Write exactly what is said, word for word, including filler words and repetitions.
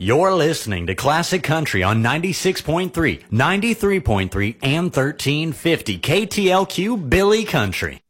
You're listening to Classic Country on ninety-six point three, ninety-three point three, and thirteen fifty K T L Q Billy Country.